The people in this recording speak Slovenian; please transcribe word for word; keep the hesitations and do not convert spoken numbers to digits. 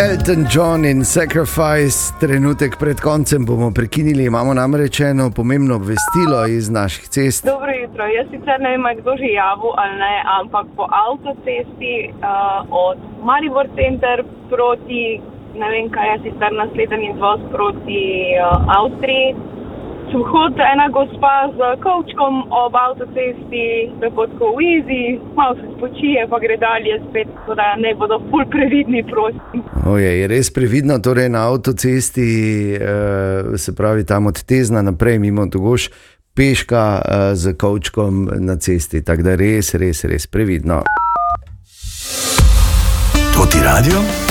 Elton John in Sacrifice, trenutek pred koncem bomo prekinili, imamo namreč eno pomembno obvestilo iz naših cest. Dobro jutro, jaz sicer ne vem, kdo že javil ali ne, ampak po avtocesti uh, od Maribor Center proti, ne vem kaj je sicer naslednji izvoz proti uh, Avstriji, vhod ena gospa z kovčkom ob avtocesti, tako tako v izi, malo se spočije, pa gre dalje spet, tako da ne bodo ful previdni, prosim. Oje, je res previdno, torej na avtocesti, eh, se pravi tam od Tezna naprej, mimo Togoš, peška eh, z kovčkom na cesti, tako da res, res, res previdno. To ti radio?